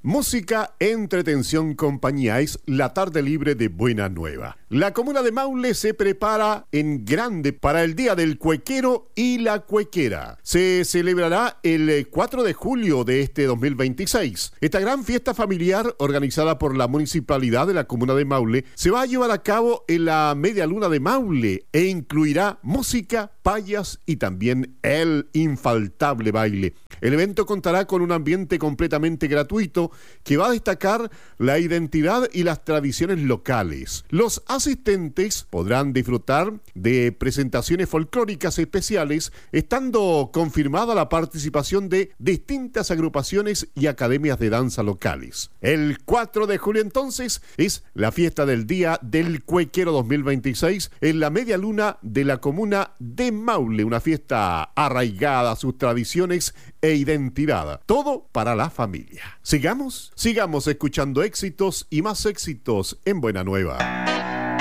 Música, entretención, compañía es la tarde libre de Buena Nueva. La comuna de Maule se prepara en grande para el Día del Cuequero y la Cuequera. Se celebrará el 4 de julio de este 2026. Esta gran fiesta familiar organizada por la municipalidad de la comuna de Maule se va a llevar a cabo en la media luna de Maule e incluirá música, payas y también el infaltable baile. El evento contará con un ambiente completamente gratuito que va a destacar la identidad y las tradiciones locales. Los asistentes podrán disfrutar de presentaciones folclóricas especiales, estando confirmada la participación de distintas agrupaciones y academias de danza locales. El 4 de julio entonces es la fiesta del Día del Cuequero 2026 en la media luna de la comuna de Maule, una fiesta arraigada a sus tradiciones e identidad. Todo para la familia. Sigamos escuchando éxitos y más éxitos en Buena Nueva.